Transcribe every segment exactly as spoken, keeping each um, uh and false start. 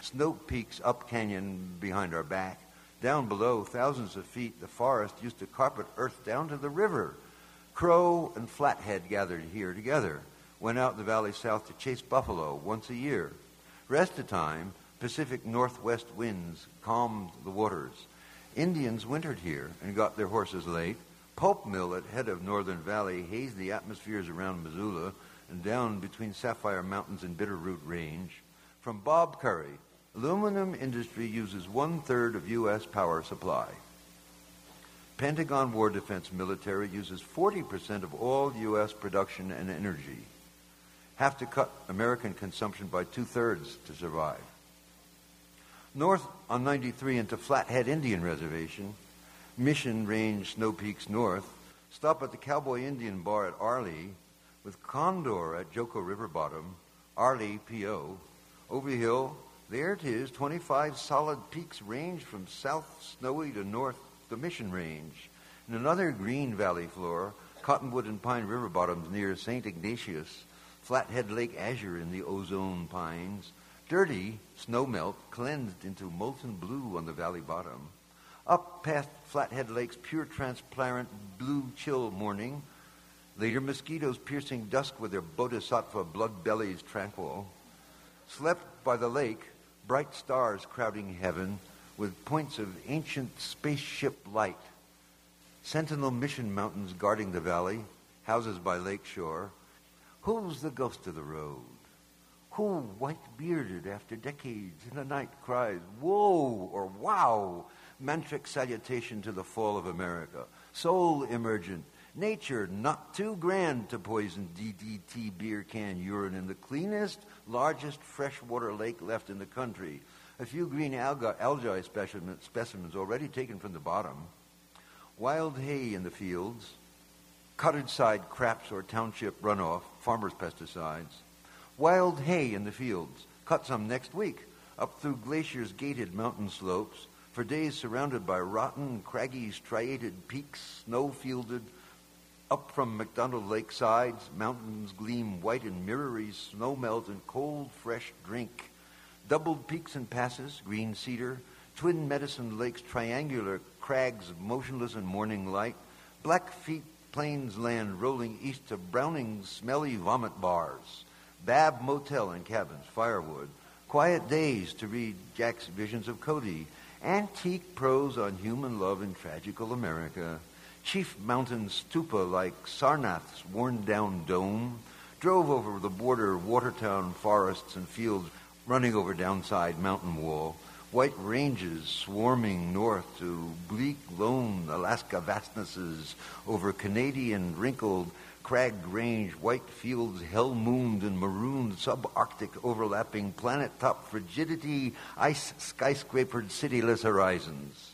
snow peaks up canyon behind our back. Down below, thousands of feet, the forest used to carpet earth down to the river. Crow and flathead gathered here together, went out the valley south to chase buffalo once a year. Rest of time, Pacific Northwest winds calmed the waters. Indians wintered here and got their horses late. Pulp mill at head of Northern Valley hazed the atmospheres around Missoula and down between Sapphire Mountains and Bitterroot Range. From Bob Curry, aluminum industry uses one-third of U S power supply. Pentagon War Defense Military uses forty percent of all U S production and energy. Have to cut American consumption by two-thirds to survive. North on ninety-three into Flathead Indian Reservation, Mission Range Snow Peaks North, stop at the Cowboy Indian Bar at Arley, with Condor at Joko River Bottom, Arley P O. Over hill, there it is, twenty-five solid peaks range from south Snowy to north the Mission Range. And another green valley floor, Cottonwood and Pine River Bottoms near Saint Ignatius, Flathead Lake Azure in the ozone pines, dirty snowmelt cleansed into molten blue on the valley bottom. Up past Flathead Lake's pure transparent blue chill morning, later mosquitoes piercing dusk with their bodhisattva blood bellies tranquil. Slept by the lake, bright stars crowding heaven with points of ancient spaceship light. Sentinel Mission Mountains guarding the valley, houses by lake shore. Who's the ghost of the road? Who, white-bearded after decades in the night, cries, whoa, or wow, mantric salutation to the fall of America. Soul emergent, nature not too grand to poison D D T beer can urine in the cleanest, largest freshwater lake left in the country. A few green alga, algae specimen, specimens already taken from the bottom. Wild hay in the fields, cottage-side craps or township runoff, farmers' pesticides. Wild hay in the fields, cut some next week, up through glaciers' gated mountain slopes, for days surrounded by rotten, craggy, striated peaks, snow-fielded. Up from McDonald Lake sides, mountains gleam white and mirrory snow melt and cold, fresh drink. Doubled peaks and passes, green cedar, twin Medicine Lakes, triangular crags of motionless and morning light, Blackfeet Plains land rolling east to Browning's smelly vomit bars, Bab Motel and cabins, firewood, quiet days to read Jack's Visions of Cody, antique prose on human love in tragical America, Chief Mountain stupa like Sarnath's worn-down dome, drove over the border Watertown forests and fields running over downside mountain wall, white ranges swarming north to bleak, lone Alaska vastnesses over Canadian wrinkled cragged range, white fields, hell-mooned and marooned, subarctic overlapping planet-top frigidity, ice skyscrapered cityless horizons.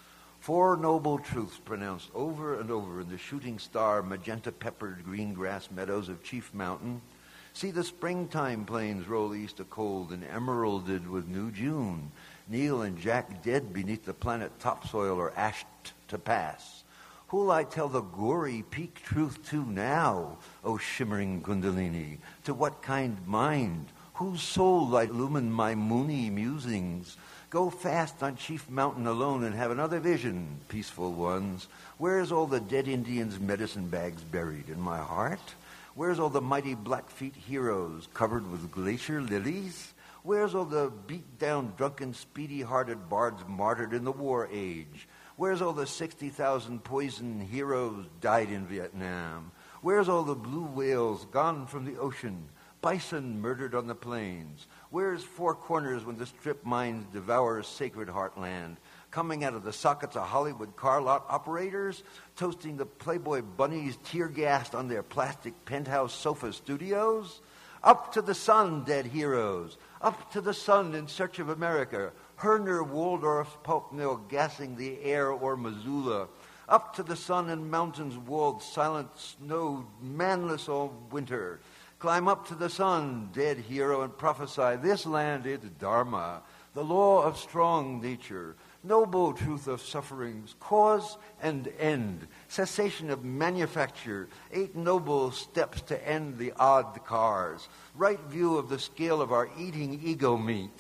Four noble truths pronounced over and over in the shooting star, magenta-peppered green grass meadows of Chief Mountain. See the springtime plains roll east a cold and emeralded with new June. Neil and Jack dead beneath the planet topsoil or ashed to pass. Who'll I tell the gory peak truth to now, O shimmering Kundalini? To what kind mind? Whose soul I illumine my moony musings? Go fast on Chief Mountain alone and have another vision, peaceful ones. Where's all the dead Indians' medicine bags buried? In my heart? Where's all the mighty Blackfeet heroes covered with glacier lilies? Where's all the beat-down, drunken, speedy-hearted bards martyred in the war age? Where's all the sixty thousand poison heroes died in Vietnam? Where's all the blue whales gone from the ocean? Bison murdered on the plains? Where's Four Corners when the strip mines devour sacred heartland? Coming out of the sockets of Hollywood car lot operators? Toasting the Playboy bunnies tear-gassed on their plastic penthouse sofa studios? Up to the sun, dead heroes! Up to the sun in search of America! Herner, Waldorf, pulp mill gassing the air or Missoula. Up to the sun and mountains walled, silent, snowed, manless all winter. Climb up to the sun, dead hero, and prophesy this land is Dharma, the law of strong nature, noble truth of sufferings, cause and end, cessation of manufacture, eight noble steps to end the odd cars, right view of the scale of our eating ego meat,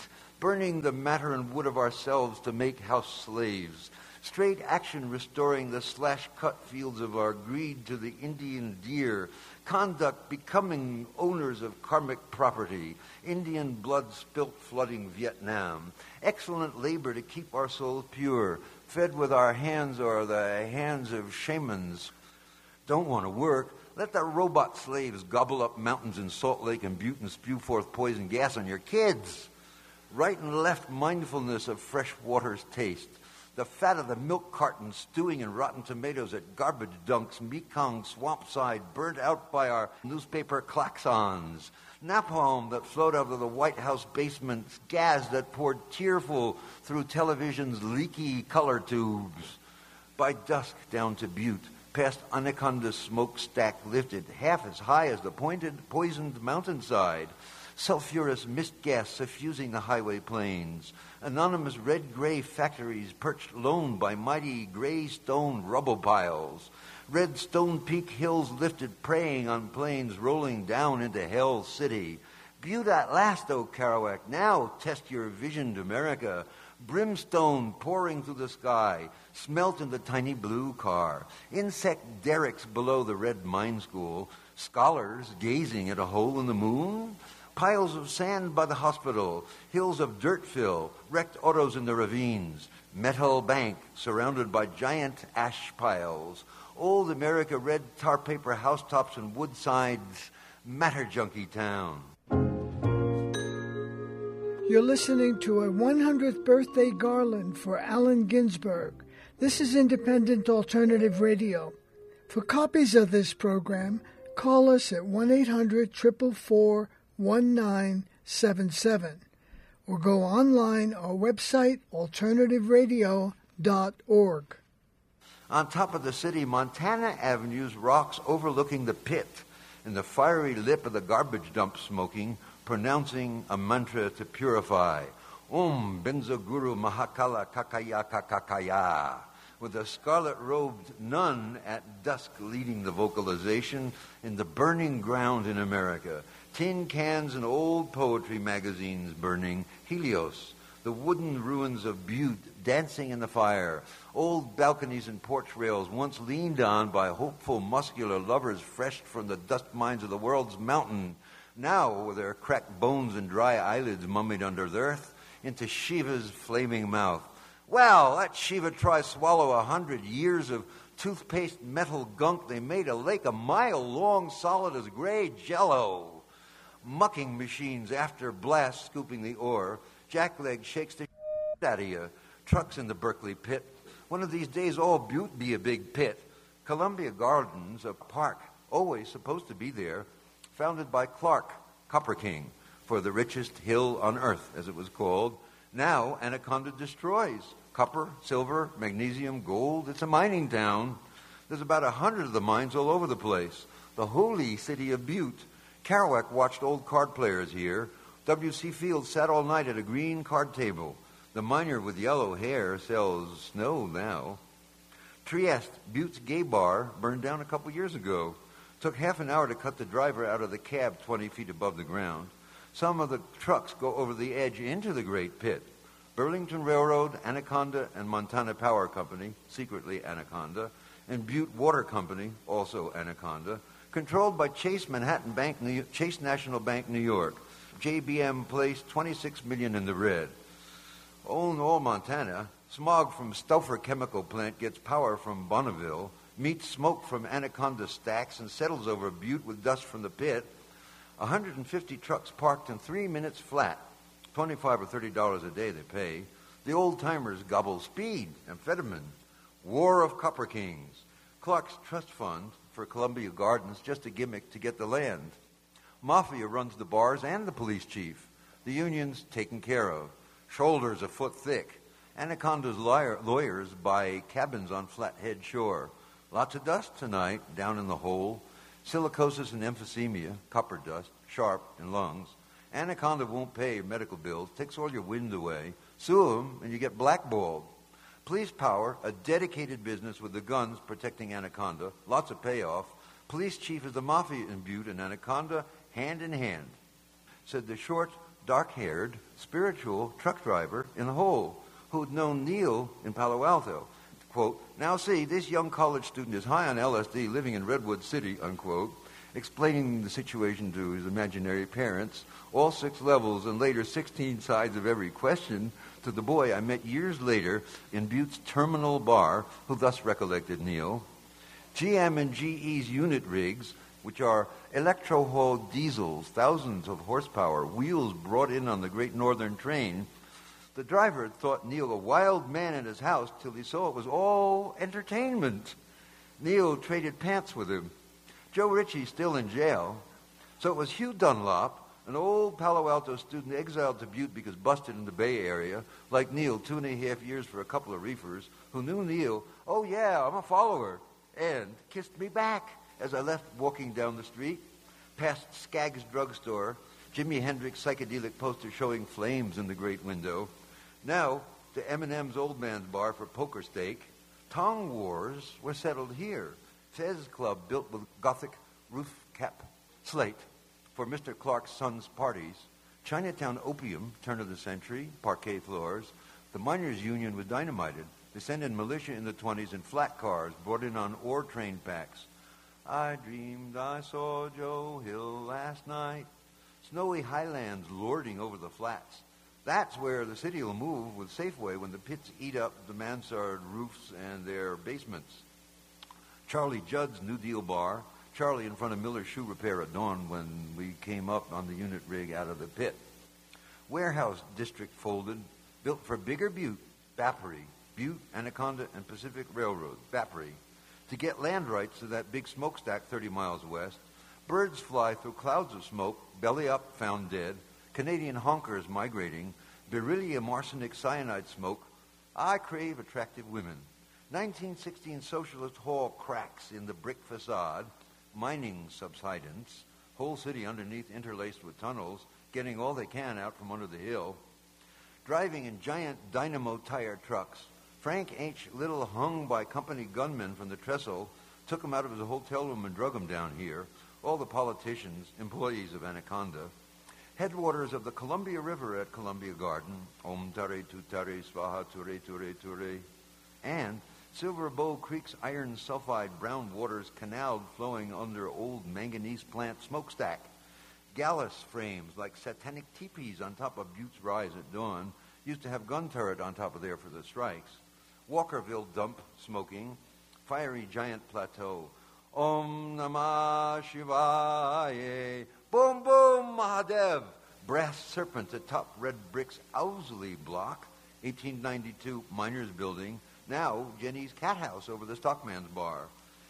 burning the matter and wood of ourselves to make house slaves. Straight action restoring the slash-cut fields of our greed to the Indian deer. Conduct becoming owners of karmic property. Indian blood spilt flooding Vietnam. Excellent labor to keep our souls pure. Fed with our hands or the hands of shamans. Don't want to work? Let the robot slaves gobble up mountains in Salt Lake and Butte and spew forth poison gas on your kids. Right and left mindfulness of fresh water's taste. The fat of the milk cartons stewing in rotten tomatoes at garbage dumps, Mekong swamp side, burnt out by our newspaper klaxons. Napalm that flowed out of the White House basements, gas that poured tearful through television's leaky color tubes. By dusk down to Butte, past Anaconda's smokestack lifted, half as high as the pointed, poisoned mountainside. Sulphurous mist gas suffusing the highway plains. Anonymous red-gray factories perched lone by mighty gray stone rubble piles. Red Stone Peak hills lifted, preying on plains rolling down into Hell City. Butte at last, O Kerouac, now test your visioned America. Brimstone pouring through the sky, smelt in the tiny blue car. Insect derricks below the red mine school. Scholars gazing at a hole in the moon. Piles of sand by the hospital, hills of dirt fill, wrecked autos in the ravines, metal bank surrounded by giant ash piles, old America red tar paper housetops and woodsides, matter junkie town. You're listening to a one hundredth birthday garland for Allen Ginsberg. This is Independent Alternative Radio. For copies of this program, call us at one eight hundred, four four four, one nine seven seven or go online our website alternative radio dot org. On top of the city, Montana Avenue's rocks overlooking the pit, in the fiery lip of the garbage dump smoking, pronouncing a mantra to purify. Om Benzo Guru Mahakala Kakaya Kakakaya. With a scarlet-robed nun at dusk leading the vocalization in the burning ground in America. Tin cans and old poetry magazines burning. Helios, the wooden ruins of Butte dancing in the fire. Old balconies and porch rails once leaned on by hopeful, muscular lovers fresh from the dust mines of the world's mountain. Now, with their cracked bones and dry eyelids mummied under the earth, into Shiva's flaming mouth. Well, let Shiva try swallow a hundred years of toothpaste metal gunk. They made a lake a mile long, solid as gray jello. Mucking machines after blast scooping the ore. Jackleg shakes the shit out of you. Trucks in the Berkeley pit. One of these days, all Butte be a big pit. Columbia Gardens, a park, always supposed to be there, founded by Clark, Copper King, for the richest hill on earth, as it was called. Now, Anaconda destroys copper, silver, magnesium, gold. It's a mining town. There's about a hundred of the mines all over the place. The holy city of Butte. Kerouac watched old card players here. W C Fields sat all night at a green card table. The miner with yellow hair sells snow now. Trieste, Butte's gay bar, burned down a couple years ago. Took half an hour to cut the driver out of the cab twenty feet above the ground. Some of the trucks go over the edge into the Great Pit. Burlington Railroad, Anaconda, and Montana Power Company, secretly Anaconda, and Butte Water Company, also Anaconda, controlled by Chase Manhattan Bank, New Chase National Bank, New York. J B M placed twenty-six million dollars in the red. Own all Montana. Smog from Stauffer Chemical Plant gets power from Bonneville, meets smoke from Anaconda stacks, and settles over Butte with dust from the pit. one hundred fifty trucks parked in three minutes flat. twenty-five or thirty dollars a day they pay. The old-timers gobble speed, amphetamine. War of Copper Kings. Clark's trust fund for Columbia Gardens, just a gimmick to get the land. Mafia runs the bars and the police chief. The union's taken care of. Shoulders a foot thick. Anaconda's liar, lawyers buy cabins on Flathead Shore. Lots of dust tonight down in the hole. Silicosis and emphysema, copper dust, sharp in lungs. Anaconda won't pay your medical bills, takes all your wind away. Sue them, and you get blackballed. Police power, a dedicated business with the guns protecting Anaconda, lots of payoff. Police chief is the mafia in Butte and Anaconda, hand in hand. Said the short, dark-haired, spiritual truck driver in the hole who'd known Neil in Palo Alto. Quote, now see, this young college student is high on L S D living in Redwood City, unquote, explaining the situation to his imaginary parents, all six levels and later sixteen sides of every question to the boy I met years later in Butte's Terminal Bar, who thus recollected Neil. G M and G E's unit rigs, which are electro-hauled diesels, thousands of horsepower, wheels brought in on the Great Northern Train. The driver had thought Neil a wild man in his house till he saw it was all entertainment. Neil traded pants with him. Joe Ritchie's still in jail. So it was Hugh Dunlop, an old Palo Alto student exiled to Butte because busted in the Bay Area, like Neil, two and a half years for a couple of reefers, who knew Neil, oh yeah, I'm a follower, and kissed me back as I left walking down the street, past Skaggs drugstore, Jimi Hendrix psychedelic poster showing flames in the great window. Now to Eminem's Old Man's Bar for poker stake. Tongue wars were settled here. Fez Club built with Gothic roof cap slate for Mister Clark's son's parties. Chinatown Opium, turn of the century, parquet floors. The Miners' Union was dynamited. They sent in militia in the twenties in flat cars brought in on ore train packs. I dreamed I saw Joe Hill last night. Snowy highlands lording over the flats. That's where the city will move with Safeway when the pits eat up the mansard roofs and their basements. Charlie Judd's New Deal Bar. Charlie in front of Miller's Shoe Repair at dawn when we came up on the unit rig out of the pit. Warehouse district folded, built for bigger Butte, Bappery, Butte, Anaconda, and Pacific Railroad, Bappery, to get land rights to that big smokestack thirty miles west. Birds fly through clouds of smoke, belly up, found dead. Canadian honkers migrating, beryllium arsenic cyanide smoke. I crave attractive women. nineteen sixteen Socialist Hall cracks in the brick facade, mining subsidence, whole city underneath interlaced with tunnels, getting all they can out from under the hill. Driving in giant dynamo tire trucks, Frank H. Little, hung by company gunmen from the trestle, took him out of his hotel room and drug him down here. All the politicians, employees of Anaconda. Headwaters of the Columbia River at Columbia Garden, Om Tare Tutare Svaha Ture Ture Ture, and Silver Bow Creek's iron sulfide brown waters canaled flowing under old manganese plant smokestack. Gallus frames like satanic teepees on top of Butte's Rise at dawn used to have gun turret on top of there for the strikes. Walkerville dump smoking, fiery giant plateau. Om Namah Shivaya. Boom, boom, Mahadev. Brass serpent atop red bricks Owsley block, eighteen ninety-two Miners Building. Now Jenny's Cat House over the Stockman's Bar.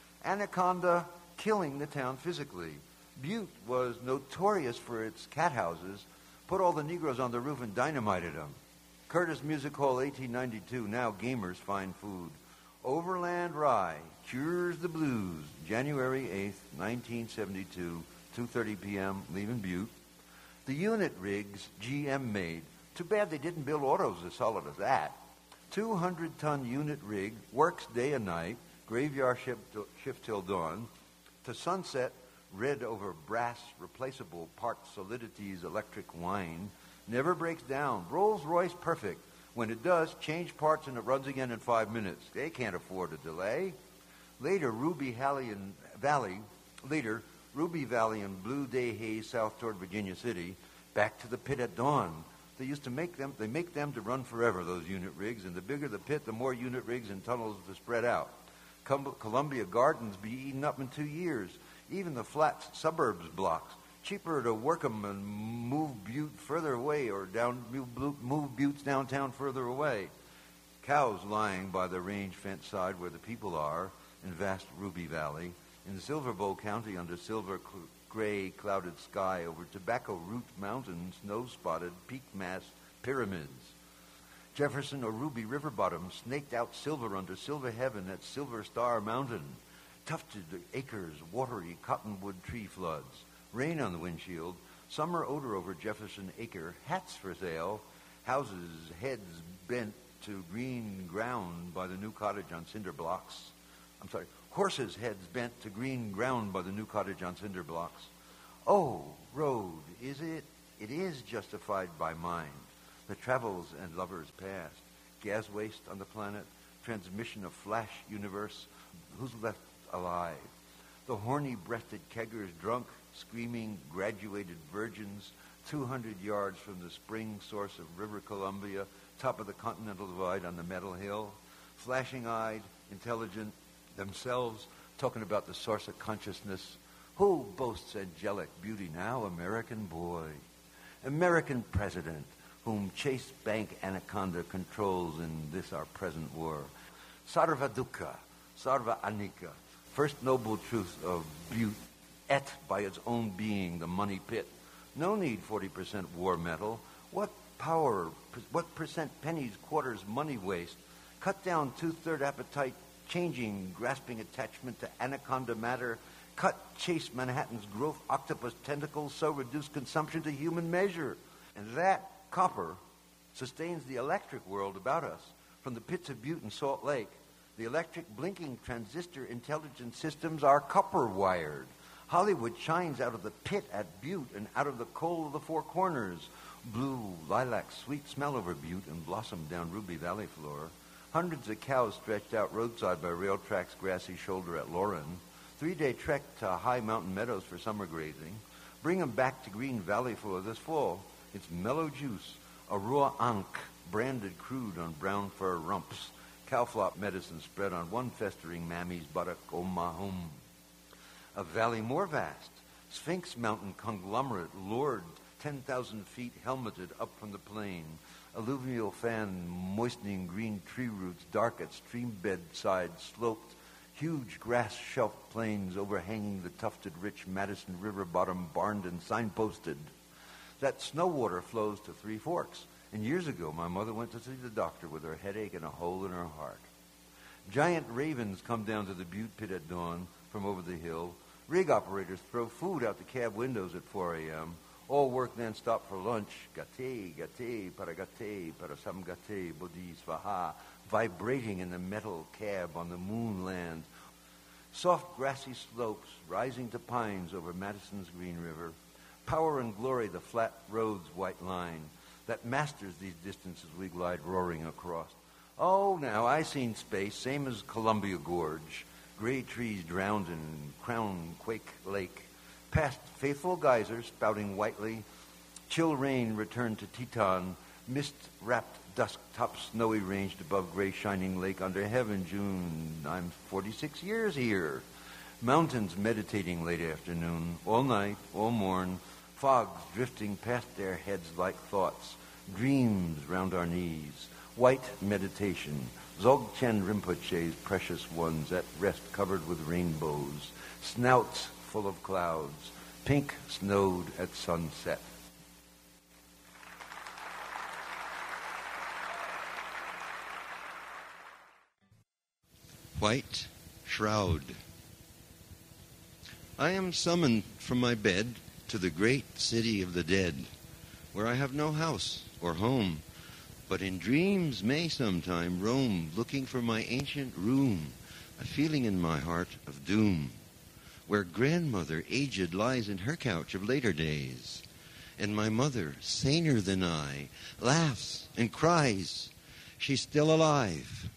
Anaconda killing the town physically. Butte was notorious for its cat houses. Put all the Negroes on the roof and dynamited them. Curtis Music Hall, eighteen ninety-two. Now gamers find food. Overland Rye cures the blues. January eighth, nineteen seventy-two. two thirty p.m., leaving Butte. The unit rigs G M made. Too bad they didn't build autos as solid as that. two hundred ton unit rig, works day and night, graveyard shift, shift till dawn. To sunset, red over brass, replaceable part solidities, electric wine. Never breaks down. Rolls-Royce perfect. When it does, change parts and it runs again in five minutes. They can't afford a delay. Later, Ruby Valley and Valley, later, Ruby Valley and Blue Day Haze south toward Virginia City, back to the pit at dawn. They used to make them, they make them to run forever, those unit rigs, and the bigger the pit, the more unit rigs and tunnels to spread out. Com- Columbia Gardens be eaten up in two years. Even the flats suburbs blocks. Cheaper to work them and move Butte further away or down move, move Butte's downtown further away. Cows lying by the range fence side where the people are in vast Ruby Valley. In Silver Bow County under silver cl- gray clouded sky over Tobacco Root Mountain, snow-spotted peak mass pyramids. Jefferson or Ruby River bottom snaked out silver under silver heaven at Silver Star Mountain. Tufted acres, watery cottonwood tree floods. Rain on the windshield. Summer odor over Jefferson Acre. Hats for sale. Houses, heads bent to green ground by the new cottage on cinder blocks. I'm sorry. Horses' heads bent to green ground by the new cottage on cinder blocks. Oh, road, is it? It is justified by mind. the travels and lovers past, gas waste on the planet, transmission of flash universe, who's left alive? The horny-breasted keggers drunk, screaming, graduated virgins, two hundred yards from the spring source of River Columbia, top of the Continental Divide on the Metal Hill, flashing-eyed, intelligent, themselves talking about the source of consciousness. Who boasts angelic beauty now? American boy. American president, whom Chase Bank Anaconda controls in this our present war. Sarva Dukkha, Sarva Anika, first noble truth of beauty, et by its own being, the money pit. No need forty percent war metal. What power, what percent pennies, quarters, money waste? Cut down two-third appetite, changing, grasping attachment to anaconda matter. Cut Chase Manhattan's growth octopus tentacles, so reduce consumption to human measure. And that copper sustains the electric world about us. From the pits of Butte and Salt Lake, the electric blinking transistor intelligent systems are copper wired. Hollywood shines out of the pit at Butte and out of the coal of the Four Corners. Blue, lilac, sweet smell over Butte and blossom down Ruby Valley floor. Hundreds of cows stretched out roadside by rail tracks' grassy shoulder at Lauren. Three-day trek to high mountain meadows for summer grazing. Bring them back to Green Valley for this fall. It's mellow juice, a raw ankh branded crude on brown fur rumps. Cowflop medicine spread on one festering mammy's buttock, oh my home. A valley more vast, Sphinx Mountain conglomerate lured ten thousand feet helmeted up from the plain. Alluvial fan moistening green tree roots dark at stream bed side sloped. Huge grass-shelf plains overhanging the tufted, rich Madison River bottom, barned and signposted. That snow water flows to Three Forks, and years ago my mother went to see the doctor with her headache and a hole in her heart. Giant ravens come down to the Butte Pit at dawn from over the hill. Rig operators throw food out the cab windows at four a.m. All work then stop for lunch. Gate, gate, para gate, para sam gate, bodhi svaha, vibrating in the metal cab on the moonland. Soft grassy slopes rising to pines over Madison's Green River. Power and glory, the flat road's white line that masters these distances we glide roaring across. Oh, now, I seen space, same as Columbia Gorge. Gray trees drowned in Crown Quake Lake. Past faithful geysers spouting whitely. Chill rain returned to Teton. Mist-wrapped dusk-top snowy ranged above gray shining lake under heaven. June, I'm forty-six years here. Mountains meditating late afternoon. All night, all morn. Fogs drifting past their heads like thoughts. Dreams round our knees. White meditation. Dzogchen Rinpoche's precious ones at rest covered with rainbows. Snouts full of clouds. Pink snowed at sunset. White Shroud. I am summoned from my bed to the great city of the dead, where I have no house or home, but in dreams may sometime roam, looking for my ancient room, a feeling in my heart of doom, where grandmother aged lies in her couch of later days, and my mother, saner than I, laughs and cries. She's still alive,